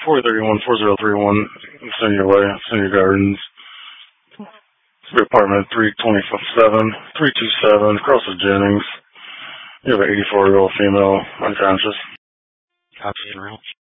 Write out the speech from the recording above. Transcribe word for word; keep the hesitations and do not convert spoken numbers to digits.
four thirty-one, four zero three one, Senior Way, Senior Gardens. Apartment three twenty-seven, three two seven, across the Jennings. You have an eighty-four-year-old female, unconscious. Copy and route.